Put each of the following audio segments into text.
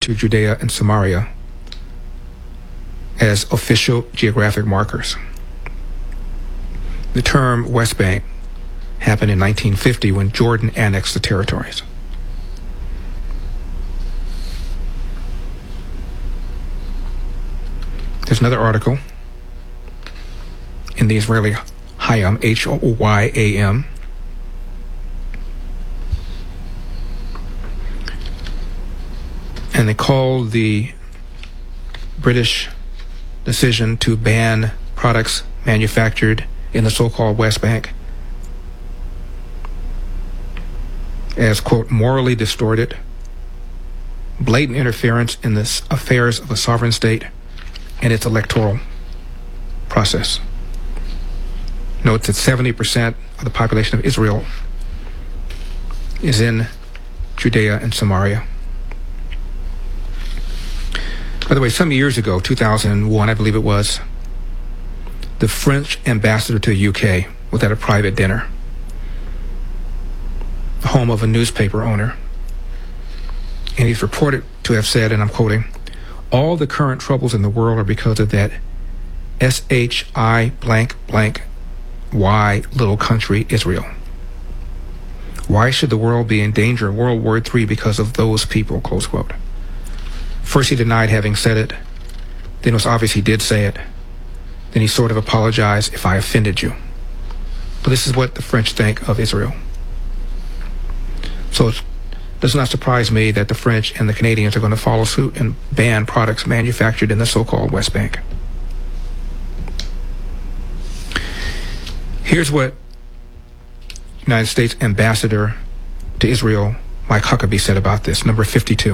to Judea and Samaria as official geographic markers. The term West Bank happened in 1950 when Jordan annexed the territories. There's another article in the Israeli Hayam, Hoyam, and they call the British decision to ban products manufactured in the so-called West Bank as, quote, morally distorted, blatant interference in the affairs of a sovereign state and its electoral process. Note that 70% of the population of Israel is in Judea and Samaria. By the way, some years ago, 2001, I believe it was, the French ambassador to the UK was at a private dinner, the home of a newspaper owner. And he's reported to have said, and I'm quoting, "All the current troubles in the world are because of that SHI blank blank Y little country Israel. Why should the world be in danger of World War III because of those people," close quote. First he denied having said it, then it was obvious he did say it, then he sort of apologized if I offended you. But this is what the French think of Israel. So it does not surprise me that the French and the Canadians are going to follow suit and ban products manufactured in the so-called West Bank. Here's what United States Ambassador to Israel Mike Huckabee said about this, number 52.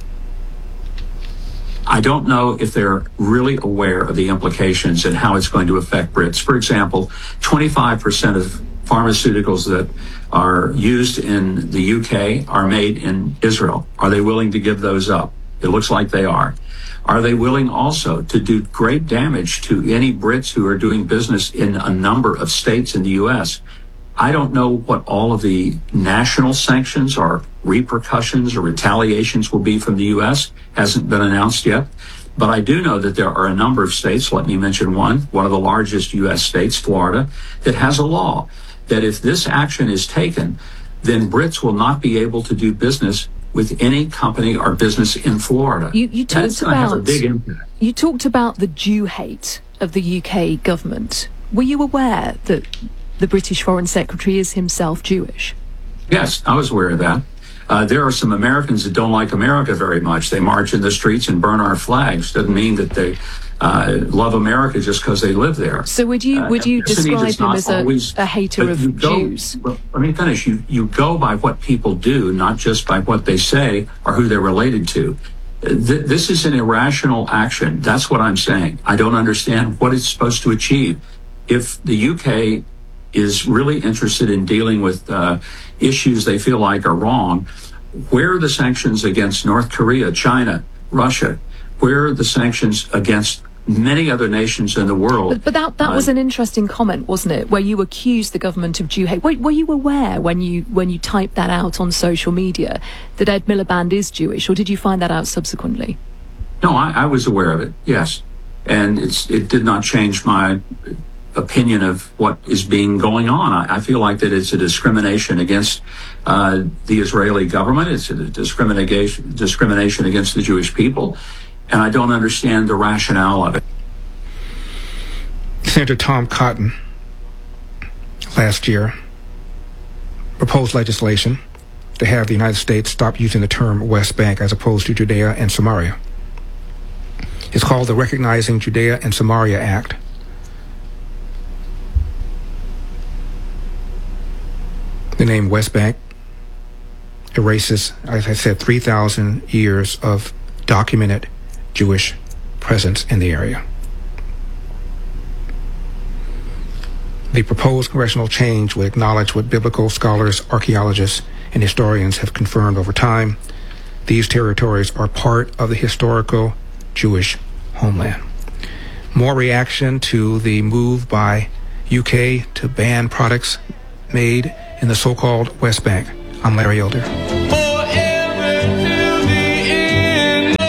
I don't know if they're really aware of the implications and how it's going to affect Brits. For example, 25% of pharmaceuticals that are used in the UK are made in Israel. Are they willing to give those up? It looks like they are. Are they willing also to do great damage to any Brits who are doing business in a number of states in the U.S.? I don't know what all of the national sanctions or repercussions or retaliations will be from the U.S. Hasn't been announced yet. But I do know that there are a number of states, let me mention one of the largest U.S. states, Florida, that has a law that if this action is taken, then Brits will not be able to do business with any company or business in Florida. You talked about, have a big impact. You talked about the Jew hate of the UK government. Were you aware that the British Foreign Secretary is himself Jewish? Yes, I was aware of that. There are some Americans that don't like America very much. They march in the streets and burn our flags. Doesn't mean that they love America just because they live there. So would you describe him as a hater of Jews? Well, let me finish. You go by what people do, not just by what they say or who they're related to. This is an irrational action. That's what I'm saying. I don't understand what it's supposed to achieve. If the UK is really interested in dealing with issues they feel like are wrong, where are the sanctions against North Korea, China, Russia? Where are the sanctions against many other nations in the world? But that was an interesting comment, wasn't it? Where you accused the government of Jew hate. Were you aware when you typed that out on social media that Ed Miliband is Jewish, or did you find that out subsequently? No, I was aware of it, yes. And it did not change my opinion of what is going on. I feel like that it's a discrimination against the Israeli government. It's a discrimination against the Jewish people. And I don't understand the rationale of it. Senator Tom Cotton last year proposed legislation to have the United States stop using the term West Bank as opposed to Judea and Samaria. It's called the Recognizing Judea and Samaria Act. The name West Bank erases, as I said, 3,000 years of documented Jewish presence in the area. The proposed congressional change would acknowledge what biblical scholars, archaeologists, and historians have confirmed over time. These territories are part of the historical Jewish homeland. More reaction to the move by UK to ban products made in the so-called West Bank. I'm Larry Elder.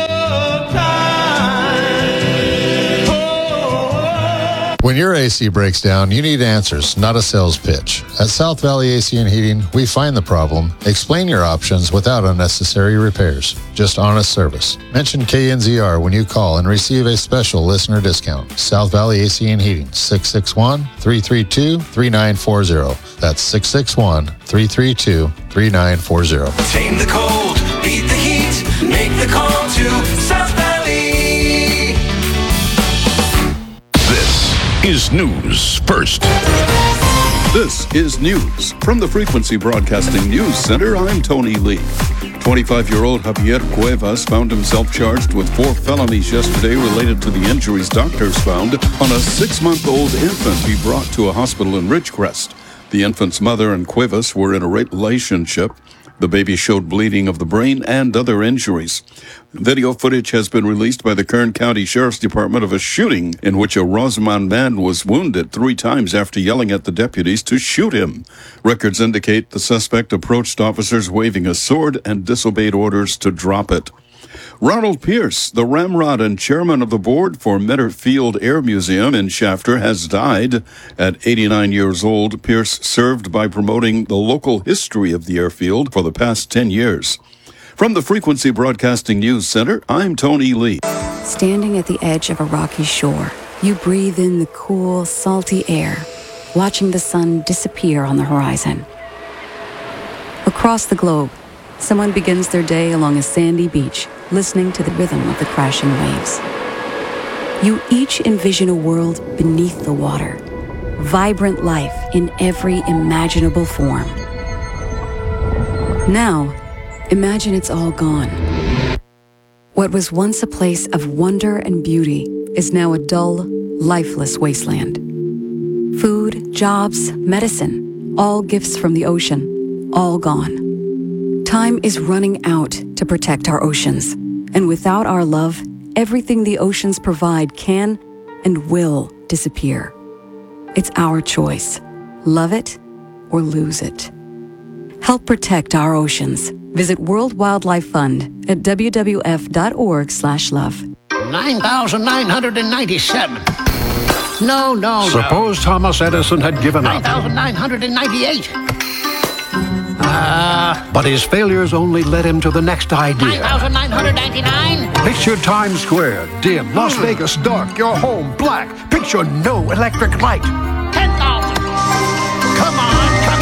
When your AC breaks down, you need answers, not a sales pitch. At South Valley AC and Heating, we find the problem, explain your options without unnecessary repairs. Just honest service. Mention KNZR when you call and receive a special listener discount. South Valley AC and Heating, 661-332-3940. That's 661-332-3940. Tame the cold, beat the heat, make the call to South Valley. This is News First. This is news. From the Frequency Broadcasting News Center, I'm Tony Lee. 25-year-old Javier Cuevas found himself charged with 4 felonies yesterday related to the injuries doctors found on a 6-month-old infant he brought to a hospital in Ridgecrest. The infant's mother and Cuevas were in a relationship. The baby showed bleeding of the brain and other injuries. Video footage has been released by the Kern County Sheriff's Department of a shooting in which a Rosamond man was wounded 3 times after yelling at the deputies to shoot him. Records indicate the suspect approached officers waving a sword and disobeyed orders to drop it. Ronald Pierce, the ramrod and chairman of the board for Metter Field Air Museum in Shafter, has died. At 89 years old, Pierce served by promoting the local history of the airfield for the past 10 years. From the Frequency Broadcasting News Center, I'm Tony Lee. Standing at the edge of a rocky shore, you breathe in the cool, salty air, watching the sun disappear on the horizon. Across the globe, someone begins their day along a sandy beach, listening to the rhythm of the crashing waves. You each envision a world beneath the water, vibrant life in every imaginable form. Now, imagine it's all gone. What was once a place of wonder and beauty is now a dull, lifeless wasteland. Food, jobs, medicine, all gifts from the ocean, all gone. Time is running out to protect our oceans, and without our love, everything the oceans provide can and will disappear. It's our choice. Love it or lose it. Help protect our oceans. Visit World Wildlife Fund at wwf.org/love. 9,997. No. Suppose Thomas Edison had given up. 9,998. But his failures only led him to the next idea. 9,999. Picture Times Square, dim. Las Vegas, dark. Your home, black. Picture no electric light. 10,000. Come on.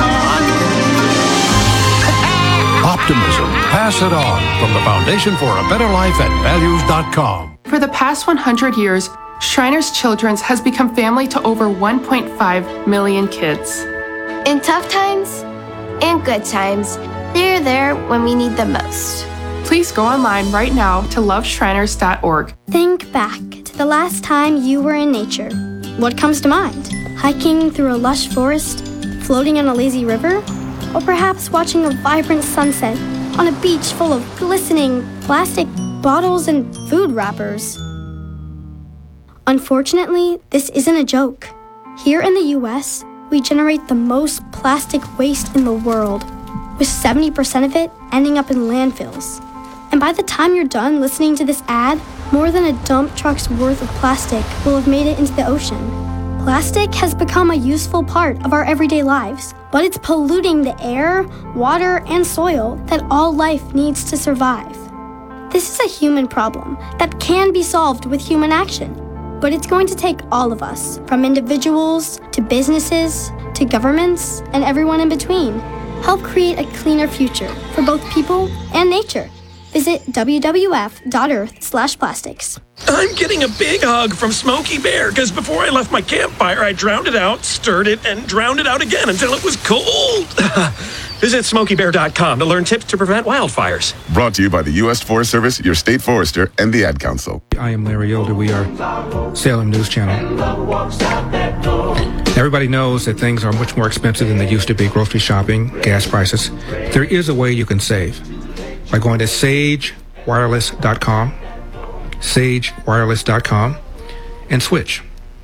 Optimism. Pass it on from the Foundation for a Better Life at values.com. For the past 100 years, Shriners Children's has become family to over 1.5 million kids. In tough times and good times, they're there when we need them most. Please go online right now to loveshriners.org. Think back to the last time you were in nature. What comes to mind? Hiking through a lush forest, floating on a lazy river, or perhaps watching a vibrant sunset on a beach full of glistening plastic bottles and food wrappers. Unfortunately, this isn't a joke. Here in the US, we generate the most plastic waste in the world, with 70% of it ending up in landfills. And by the time you're done listening to this ad, more than a dump truck's worth of plastic will have made it into the ocean. Plastic has become a useful part of our everyday lives, but it's polluting the air, water, and soil that all life needs to survive. This is a human problem that can be solved with human action, but it's going to take all of us, from individuals to businesses to governments and everyone in between. Help create a cleaner future for both people and nature. Visit wwf.earth/plastics. I'm getting a big hug from Smokey Bear because before I left my campfire, I drowned it out, stirred it, and drowned it out again until it was cold. Visit SmokeyBear.com to learn tips to prevent wildfires. Brought to you by the U.S. Forest Service, your state forester, and the Ad Council. I am Larry Elder. We are Salem News Channel. Everybody knows that things are much more expensive than they used to be, grocery shopping, gas prices. There is a way you can save by going to sagewireless.com, sagewireless.com, and switch.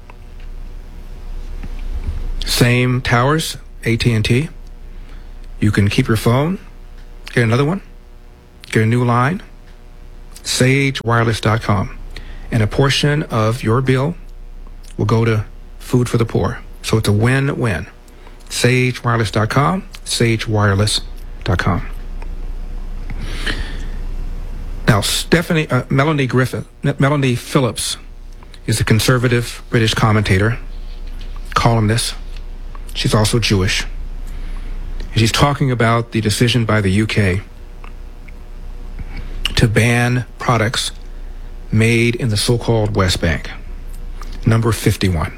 Same towers, AT&T. You can keep your phone, get another one, get a new line, sagewireless.com. And a portion of your bill will go to food for the poor. So it's a win-win. SageWireless.com, SageWireless.com. Now, Melanie Phillips is a conservative British commentator, columnist. She's also Jewish. And she's talking about the decision by the UK to ban products made in the so-called West Bank. Number 51.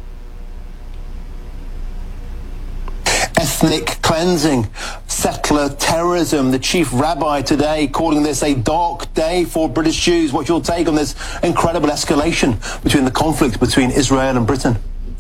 Ethnic cleansing, settler terrorism. The chief rabbi today calling this a dark day for British Jews. What's your take on this incredible escalation between the conflict between Israel and Britain?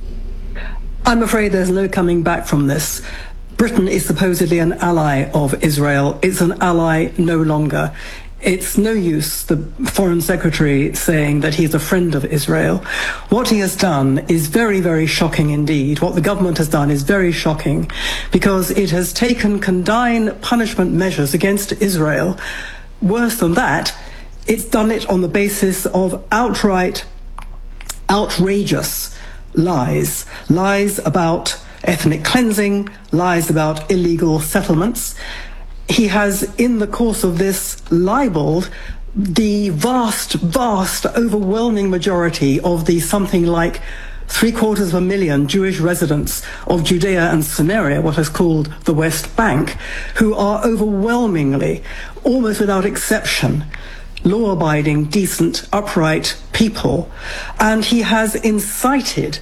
I'm afraid there's no coming back from this. Britain is supposedly an ally of Israel. It's an ally no longer. It's no use the Foreign Secretary saying that he's a friend of Israel. What he has done is very, very shocking indeed. What the government has done is very shocking because it has taken condign punishment measures against Israel. Worse than that, it's done it on the basis of outright, outrageous lies. Lies about ethnic cleansing, lies about illegal settlements. He has, in the course of this, libeled the vast, overwhelming majority of the something like 750,000 Jewish residents of Judea and Samaria, what is called the West Bank, who are overwhelmingly, almost without exception, law-abiding, decent, upright people. And he has incited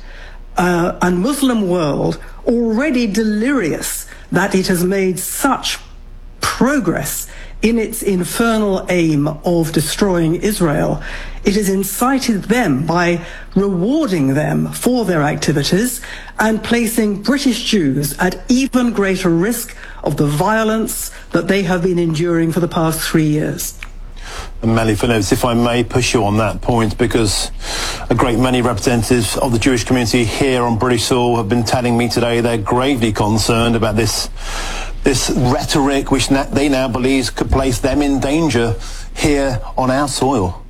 a Muslim world already delirious that it has made such progress in its infernal aim of destroying Israel. It has incited them by rewarding them for their activities and placing British Jews at even greater risk of the violence that they have been enduring for the past 3 years. And Melanie Phillips, if I may push you on that point, because a great many representatives of the Jewish community here on British soil have been telling me today they're gravely concerned about this rhetoric which they now believe could place them in danger here on our soil.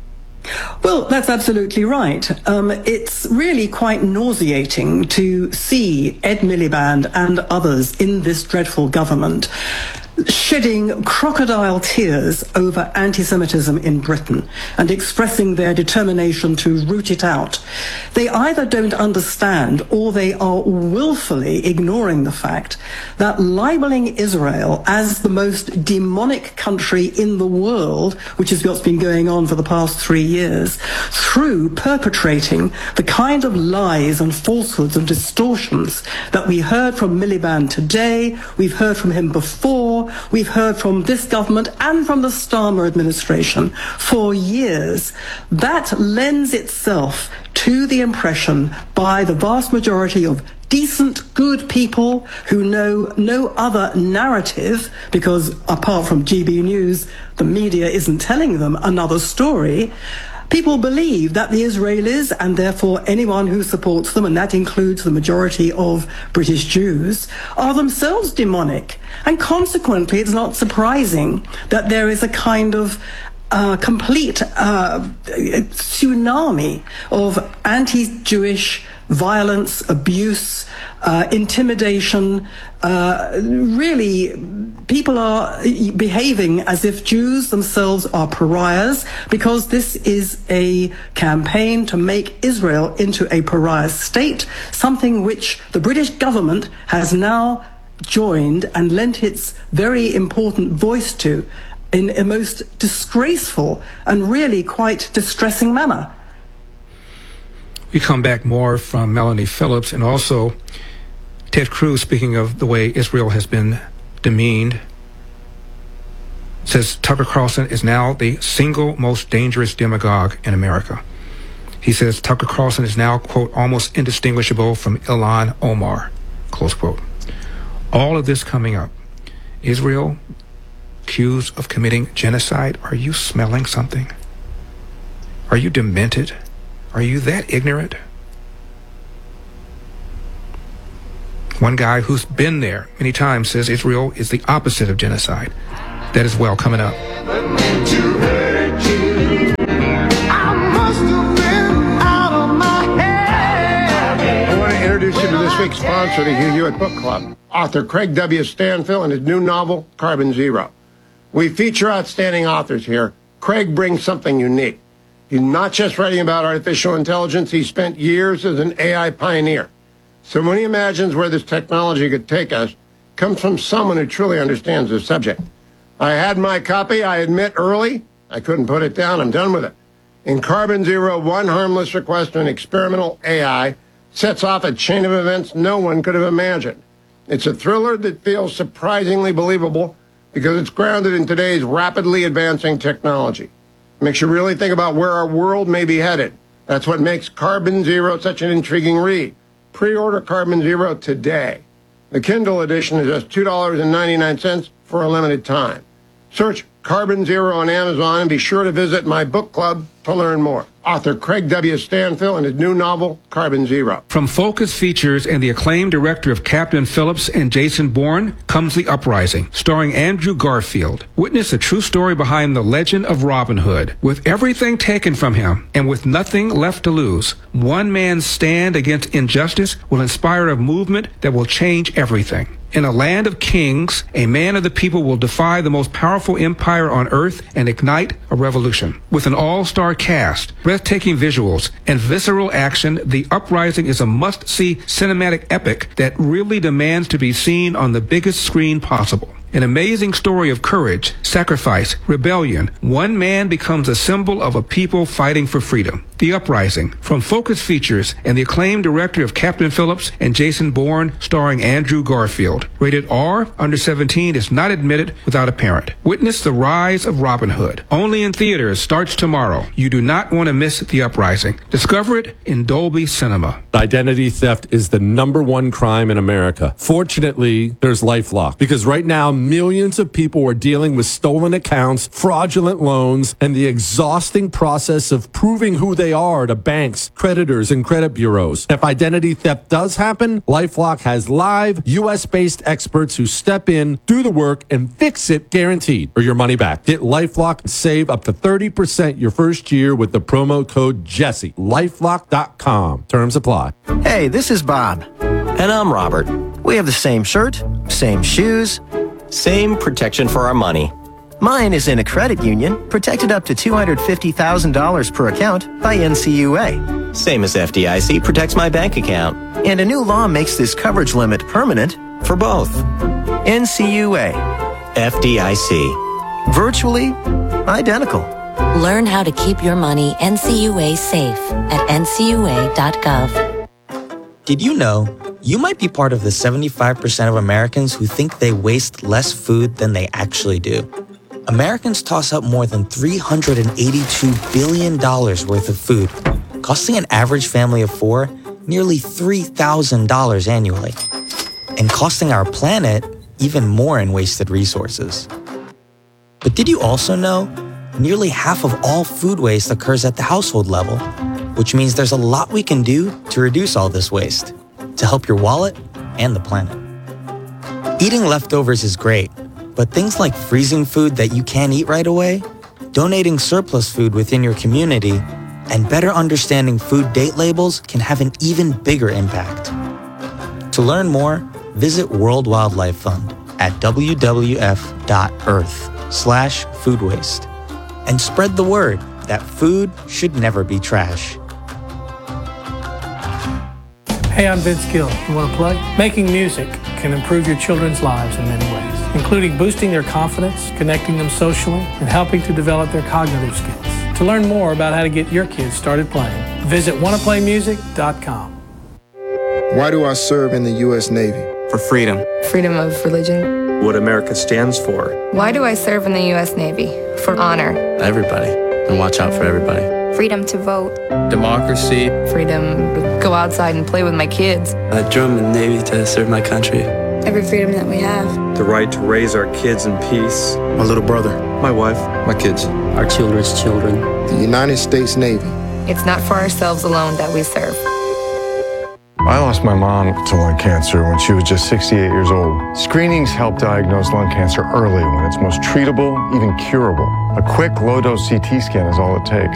Well, that's absolutely right. It's really quite nauseating to see Ed Miliband and others in this dreadful government shedding crocodile tears over anti-Semitism in Britain and expressing their determination to root it out. They either don't understand or they are willfully ignoring the fact that libeling Israel as the most demonic country in the world, which is what's been going on for the past 3 years, through perpetrating the kind of lies and falsehoods and distortions that we heard from Miliband today, we've heard from him before, we've heard from this government and from the Starmer administration for years. That lends itself to the impression by the vast majority of decent, good people who know no other narrative, because apart from GB News, the media isn't telling them another story. People believe that the Israelis, and therefore anyone who supports them, and that includes the majority of British Jews, are themselves demonic. And consequently, it's not surprising that there is a kind of complete tsunami of anti-Jewish violence, abuse, intimidation. Really, people are behaving as if Jews themselves are pariahs, because this is a campaign to make Israel into a pariah state, something which the British government has now joined and lent its very important voice to in a most disgraceful and really quite distressing manner. We come back more from Melanie Phillips, and also Ted Cruz, speaking of the way Israel has been demeaned, says Tucker Carlson is now the single most dangerous demagogue in America. He says Tucker Carlson is now, quote, almost indistinguishable from Ilhan Omar, close quote. All of this coming up. Israel accused of committing genocide. Are you smelling something? Are you demented? Are you that ignorant? One guy who's been there many times says Israel is the opposite of genocide. That is well coming up. this week's sponsor, the Hugh Hewitt Book Club, author Craig W. Stanfill and his new novel, Carbon Zero. We feature outstanding authors here. Craig brings something unique. He's not just writing about artificial intelligence, he spent years as an AI pioneer. So when he imagines where this technology could take us, it comes from someone who truly understands the subject. I had my copy, I admit, early. I couldn't put it down, I'm done with it. In Carbon Zero, one harmless request to an experimental AI sets off a chain of events no one could have imagined. It's a thriller that feels surprisingly believable because it's grounded in today's rapidly advancing technology. It makes you really think about where our world may be headed. That's what makes Carbon Zero such an intriguing read. Pre-order Carbon Zero today. The Kindle edition is just $2.99 for a limited time. Search Carbon Zero on Amazon and be sure to visit my book club to learn more. Author Craig W. Stanfill and his new novel, Carbon Zero. From Focus Features and the acclaimed director of Captain Phillips and Jason Bourne comes The Uprising, starring Andrew Garfield. Witness the true story behind the legend of Robin Hood. With everything taken from him and with nothing left to lose, one man's stand against injustice will inspire a movement that will change everything. In a land of kings, a man of the people will defy the most powerful empire on earth and ignite a revolution. With an all-star cast, breathtaking visuals, and visceral action, The Uprising is a must-see cinematic epic that really demands to be seen on the biggest screen possible. An amazing story of courage, sacrifice, rebellion. One man becomes a symbol of a people fighting for freedom. The Uprising, from Focus Features and the acclaimed director of Captain Phillips and Jason Bourne, starring Andrew Garfield. Rated R, under 17, is not admitted without a parent. Witness the rise of Robin Hood. Only in theaters, starts tomorrow. You do not want to miss The Uprising. Discover it in Dolby Cinema. Identity theft is the #1 crime in America. Fortunately, there's LifeLock, because right now millions of people are dealing with stolen accounts, fraudulent loans, and the exhausting process of proving who they are to banks, creditors, and credit bureaus. If identity theft does happen, LifeLock has live, U.S.-based experts who step in, do the work, and fix it guaranteed, or your money back. Get LifeLock and save up to 30% your first year with the promo code Jesse. LifeLock.com. Terms apply. Hey, this is Bob. And I'm Robert. We have the same shirt, same shoes, same protection for our money. Mine is in a credit union, protected up to $250,000 per account by NCUA. Same as FDIC protects my bank account. And a new law makes this coverage limit permanent for both. NCUA. FDIC. Virtually identical. Learn how to keep your money NCUA safe at ncua.gov. Did you know you might be part of the 75% of Americans who think they waste less food than they actually do? Americans toss out more than $382 billion worth of food, costing an average family of 4 nearly $3,000 annually, and costing our planet even more in wasted resources. But did you also know nearly half of all food waste occurs at the household level, which means there's a lot we can do to reduce all this waste, to help your wallet and the planet. Eating leftovers is great, but things like freezing food that you can't eat right away, donating surplus food within your community, and better understanding food date labels can have an even bigger impact. To learn more, visit World Wildlife Fund at wwf.earth/food waste and spread the word that food should never be trash. Hey, I'm Vince Gill. You want to play? Making music can improve your children's lives in many ways, including boosting their confidence, connecting them socially, and helping to develop their cognitive skills. To learn more about how to get your kids started playing, visit wannaplaymusic.com. Why do I serve in the U.S. Navy? For freedom. Freedom of religion. What America stands for. Why do I serve in the U.S. Navy? For honor. Everybody. And watch out for everybody. Freedom to vote. Democracy. Freedom to go outside and play with my kids. I joined the Navy to serve my country. Every freedom that we have. The right to raise our kids in peace. My little brother. My wife. My kids. Our children's children. The United States Navy. It's not for ourselves alone that we serve. I lost my mom to lung cancer when she was just 68 years old. Screenings help diagnose lung cancer early when it's most treatable, even curable. A quick low-dose CT scan is all it takes.